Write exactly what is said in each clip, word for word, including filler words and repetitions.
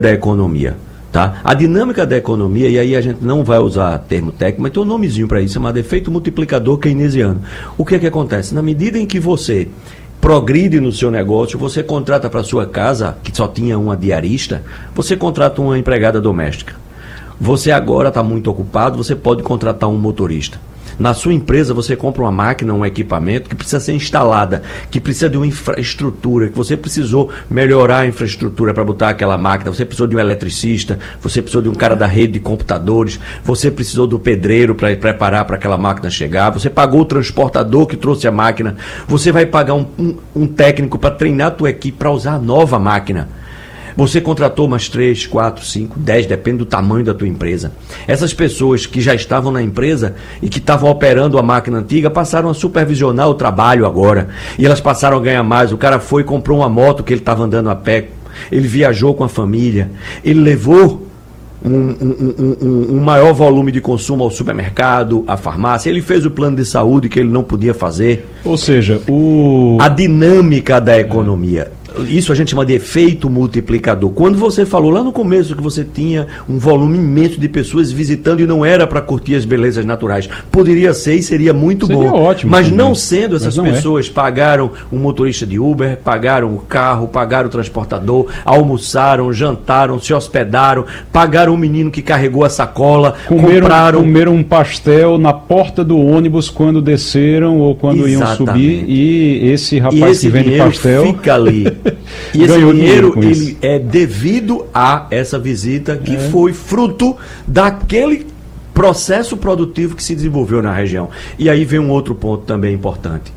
da economia. Tá? A dinâmica da economia, e aí a gente não vai usar termo técnico, mas tem um nomezinho para isso, chamado efeito multiplicador keynesiano. O que é que acontece? Na medida em que você progride no seu negócio, você contrata para sua casa, que só tinha uma diarista, você contrata uma empregada doméstica. Você agora está muito ocupado, você pode contratar um motorista. Na sua empresa, você compra uma máquina, um equipamento que precisa ser instalada, que precisa de uma infraestrutura, que você precisou melhorar a infraestrutura para botar aquela máquina, você precisou de um eletricista, você precisou de um cara da rede de computadores, você precisou do pedreiro para preparar para aquela máquina chegar, você pagou o transportador que trouxe a máquina, você vai pagar um, um, um técnico para treinar a tua equipe para usar a nova máquina. Você contratou umas três, quatro, cinco, dez, depende do tamanho da tua empresa. Essas pessoas que já estavam na empresa e que estavam operando a máquina antiga passaram a supervisionar o trabalho agora. E elas passaram a ganhar mais. O cara foi e comprou uma moto que ele estava andando a pé. Ele viajou com a família. Ele levou um, um, um, um, um maior volume de consumo ao supermercado, à farmácia. Ele fez o plano de saúde que ele não podia fazer. Ou seja, o... a dinâmica da economia. Isso a gente chama de efeito multiplicador. Quando você falou lá no começo que você tinha um volume imenso de pessoas visitando e não era para curtir as belezas naturais, poderia ser e seria muito seria bom. Ótimo, mas também. Não sendo, essas não pessoas é. pagaram um motorista de Uber, pagaram o carro, pagaram o transportador, almoçaram, jantaram, se hospedaram, pagaram o menino que carregou a sacola, comeram, compraram... comeram um pastel na porta do ônibus quando desceram ou quando Exatamente. iam subir, e esse rapaz e esse que vende pastel fica ali. E esse dinheiro, ele é devido a essa visita que é. foi fruto daquele processo produtivo que se desenvolveu na região. E aí vem um outro ponto também importante.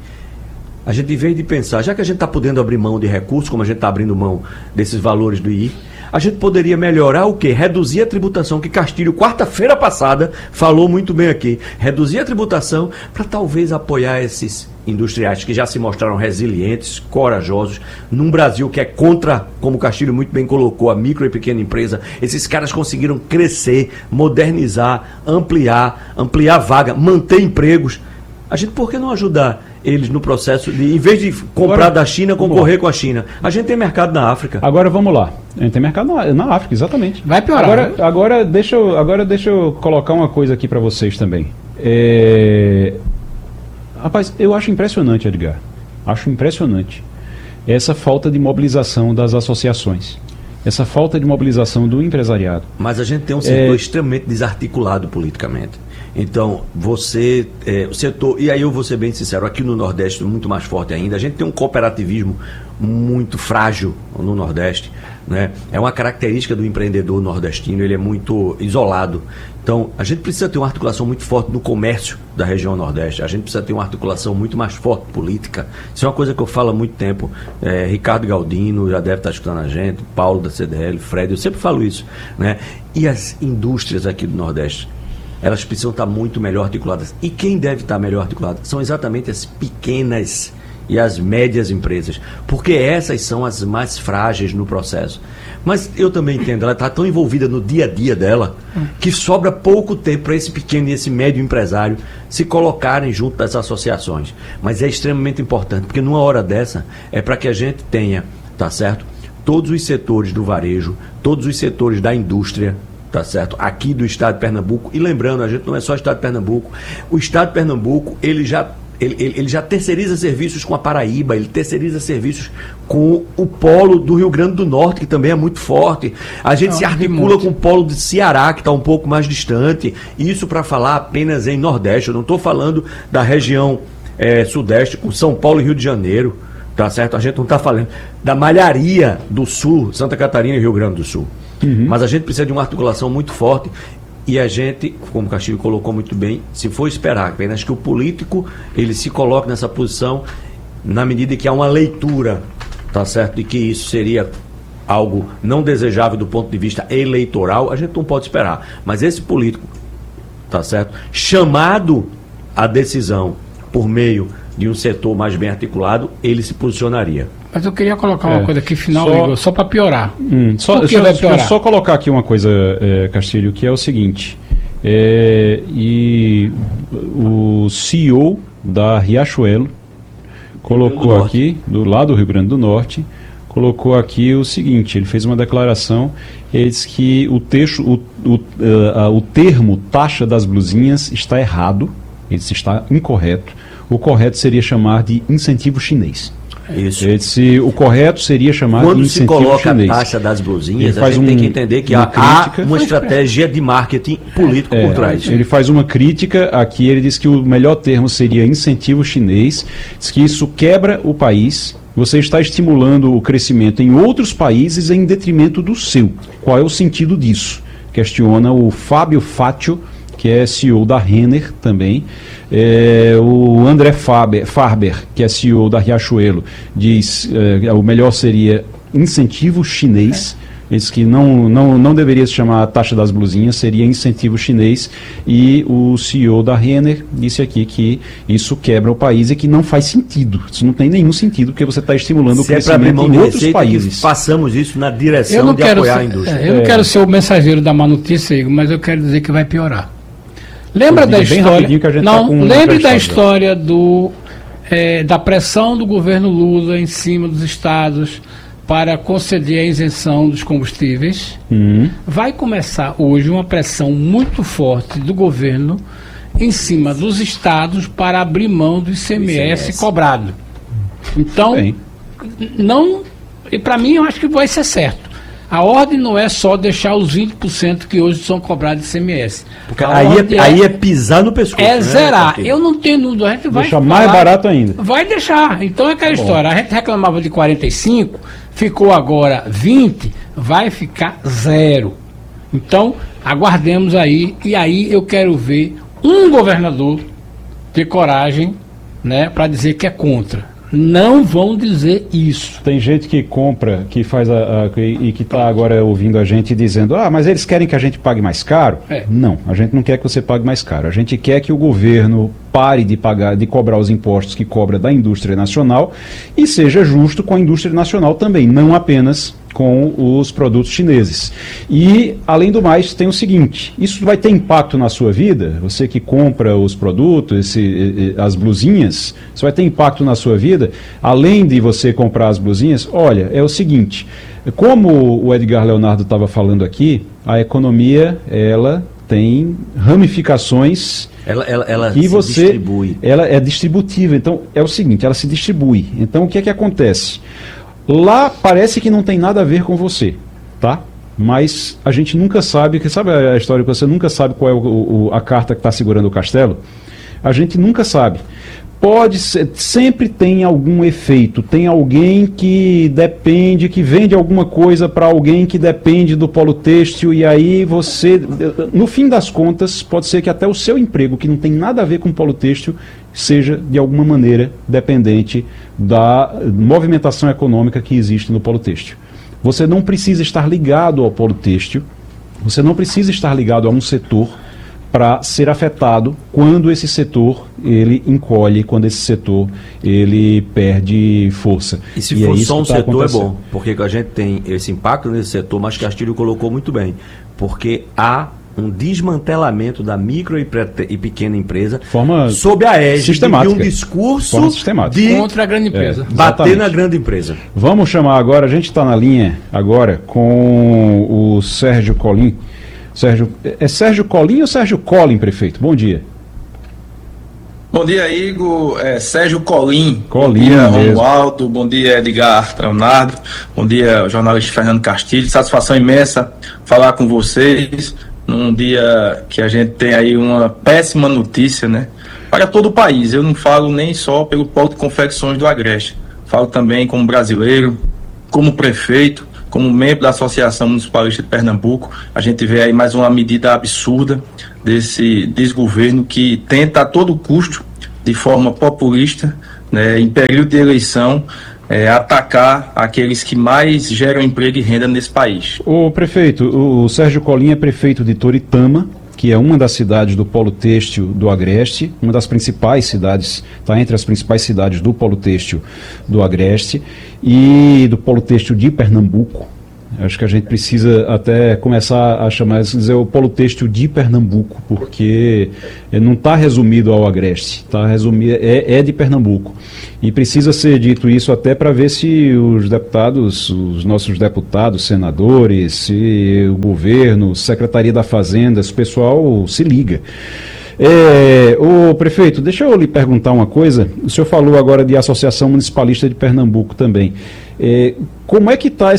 A gente, em vez de pensar, já que a gente está podendo abrir mão de recursos, como a gente está abrindo mão desses valores do I I, a gente poderia melhorar o quê? Reduzir a tributação, que Castilho, quarta-feira passada, falou muito bem aqui. Reduzir a tributação para talvez apoiar esses industriais que já se mostraram resilientes, corajosos, num Brasil que é contra, como o Castilho muito bem colocou, a micro e pequena empresa. Esses caras conseguiram crescer, modernizar, ampliar, ampliar vaga, manter empregos. A gente, por que não ajudar eles no processo de, em vez de comprar agora, da China, concorrer com a China? A gente tem mercado na África. Agora vamos lá. A gente tem mercado na, na África, exatamente. Vai piorar. Agora, né? agora, deixa, eu, agora deixa eu colocar uma coisa aqui para vocês também. É... Rapaz, eu acho impressionante, Edgar. Acho impressionante essa falta de mobilização das associações. Essa falta de mobilização do empresariado. Mas a gente tem um setor é... extremamente desarticulado politicamente. Então, você, é, o setor, e aí eu vou ser bem sincero, aqui no Nordeste, muito mais forte ainda, a gente tem um cooperativismo muito frágil no Nordeste, né? É uma característica do empreendedor nordestino, ele é muito isolado. Então, a gente precisa ter uma articulação muito forte no comércio da região Nordeste, a gente precisa ter uma articulação muito mais forte política. Isso é uma coisa que eu falo há muito tempo. É, Ricardo Galdino já deve estar escutando a gente, Paulo da C D L, Fred, eu sempre falo isso, né? E as indústrias aqui do Nordeste, elas precisam estar muito melhor articuladas. E quem deve estar melhor articulado são exatamente as pequenas e as médias empresas, porque essas são as mais frágeis no processo. Mas eu também entendo, ela está tão envolvida no dia a dia dela, que sobra pouco tempo para esse pequeno e esse médio empresário se colocarem junto das associações. Mas é extremamente importante, porque numa hora dessa é para que a gente tenha, tá certo, todos os setores do varejo, todos os setores da indústria, tá certo, aqui do estado de Pernambuco. E lembrando, a gente não é só o estado de Pernambuco, o estado de Pernambuco, ele já Ele, ele, ele já terceiriza serviços com a Paraíba, ele terceiriza serviços com o polo do Rio Grande do Norte, que também é muito forte. A gente não, se articula com o polo do Ceará, que está um pouco mais distante. Isso para falar apenas em Nordeste. Eu não estou falando da região é, Sudeste, com São Paulo e Rio de Janeiro, tá certo? A gente não está falando da malharia do Sul, Santa Catarina e Rio Grande do Sul. Uhum. Mas a gente precisa de uma articulação muito forte. E a gente, como o Castilho colocou muito bem, se for esperar apenas que o político ele se coloque nessa posição, na medida que há uma leitura, tá certo, de que isso seria algo não desejável do ponto de vista eleitoral, a gente não pode esperar. Mas esse político, tá certo, chamado à decisão por meio de um setor mais bem articulado, ele se posicionaria. Mas eu queria colocar uma é, coisa aqui final, só, Igor, só para piorar. Hum, só, deixa, eu, deixa eu só colocar aqui uma coisa, é, Castilho, que é o seguinte. É, e o C E O da Riachuelo colocou aqui, do lado do Rio Grande do Norte, colocou aqui o seguinte, ele fez uma declaração, ele disse que o, texto, o, o, uh, o termo taxa das blusinhas está errado, ele disse está incorreto, o correto seria chamar de incentivo chinês. Isso. Ele disse, o correto seria chamar Quando de incentivo chinês. Quando se coloca chinês. a taxa das blusinhas, a gente um, tem que entender que uma há, crítica, há uma estratégia de marketing político é, por trás. Ele faz uma crítica aqui, ele diz que o melhor termo seria incentivo chinês, diz que isso quebra o país, você está estimulando o crescimento em outros países em detrimento do seu. Qual é o sentido disso? Questiona o Fábio Fátio, que é C E O da Renner também. É, o André Faber, Farber, que é C E O da Riachuelo, diz que é, o melhor seria incentivo chinês. Diz que não, não, não deveria se chamar taxa das blusinhas, seria incentivo chinês. E o C E O da Renner disse aqui que isso quebra o país e que não faz sentido. Isso não tem nenhum sentido, porque você está estimulando Se o crescimento é em outros países. Façamos isso na direção de quero apoiar ser, a indústria. É, eu não É. quero ser o mensageiro da má notícia, Igor, mas eu quero dizer que vai piorar. Lembra da Bem rapidinho história? que a gente Não, tá com um lembre da entrevistado já. história do, é, da pressão do governo Lula em cima dos estados para conceder a isenção dos combustíveis. Hum. Vai começar hoje uma pressão muito forte do governo em cima dos estados para abrir mão do I C M S, I C M S. cobrado. Então, Bem. não, e para mim eu acho que vai ser certo. A ordem não é só deixar os vinte por cento que hoje são cobrados de I C M S. Porque A aí ordem é, aí é pisar no pescoço. é né, zerar. Castilho? Eu não tenho dúvida. A gente vai Deixa mais falar- barato ainda. Vai deixar. Então é aquela Bom. história. A gente reclamava de quarenta e cinco, ficou agora vinte, vai ficar zero. Então, aguardemos aí. E aí eu quero ver um governador ter coragem, né, para dizer que é contra. Não vão dizer isso. Tem gente que compra, que faz a, a- e que está agora ouvindo a gente dizendo, ah, mas eles querem que a gente pague mais caro? É. Não, a gente não quer que você pague mais caro. A gente quer que o governo pare de pagar, de cobrar os impostos que cobra da indústria nacional e seja justo com a indústria nacional também, não apenas com os produtos chineses. E, além do mais, tem o seguinte, isso vai ter impacto na sua vida? Você que compra os produtos, esse, as blusinhas, isso vai ter impacto na sua vida? Além de você comprar as blusinhas, olha, é o seguinte, como o Edgar Leonardo estava falando aqui, a economia, ela tem ramificações Ela, ela, ela que se você, distribui. ela é distributiva. Então, é o seguinte, ela se distribui. Então, o que é que acontece? Lá parece que não tem nada a ver com você, tá? Mas a gente nunca sabe, que sabe a história que você nunca sabe qual é o, o, a carta que está segurando o castelo? A gente nunca sabe. Pode ser, sempre tem algum efeito, tem alguém que depende, que vende alguma coisa para alguém que depende do polo têxtil e aí você, no fim das contas, pode ser que até o seu emprego, que não tem nada a ver com o polo têxtil, seja de alguma maneira dependente da movimentação econômica que existe no polo têxtil. Você não precisa estar ligado ao polo têxtil, você não precisa estar ligado a um setor para ser afetado quando esse setor ele encolhe, quando esse setor ele perde força. E se é for isso só um que tá setor é acontecendo. bom, porque a gente tem esse impacto nesse setor, mas Castilho colocou muito bem, porque há um desmantelamento da micro e, pre- e pequena empresa Forma sob a égide de sistemática. um discurso Forma sistemática. de Contra a grande empresa. É. bater Exatamente. na grande empresa. Vamos chamar agora, a gente está na linha agora com o Sérgio Colim. Sérgio, é Sérgio Colim ou Sérgio Colin, prefeito? Bom dia. Bom dia, Igor. É, Sérgio Colim. Colim Bom dia, mesmo. Romualdo. Bom dia, Edgar Leonardo. Bom dia, jornalista Fernando Castilho. Satisfação imensa falar com vocês num dia que a gente tem aí uma péssima notícia, né? Para todo o país. Eu não falo nem só pelo polo de confecções do Agreste. Falo também como brasileiro, como prefeito, como membro da Associação Municipalista de Pernambuco. A gente vê aí mais uma medida absurda desse desgoverno que tenta a todo custo, de forma populista, né, em período de eleição, é, atacar aqueles que mais geram emprego e renda nesse país. O prefeito, o Sérgio Colim é prefeito de Toritama, que é uma das cidades do polo têxtil do Agreste, uma das principais cidades, está entre as principais cidades do polo têxtil do Agreste e do polo têxtil de Pernambuco. Acho que a gente precisa até começar a chamar, dizer, o polo têxtil de Pernambuco, porque não está resumido ao Agreste, tá resumido, é, é de Pernambuco. E precisa ser dito isso até para ver se os deputados, os nossos deputados, senadores, se o governo, Secretaria da Fazenda, esse pessoal se liga. É, ô prefeito, deixa eu lhe perguntar uma coisa. O senhor falou agora de Associação Municipalista de Pernambuco também. É, como é que está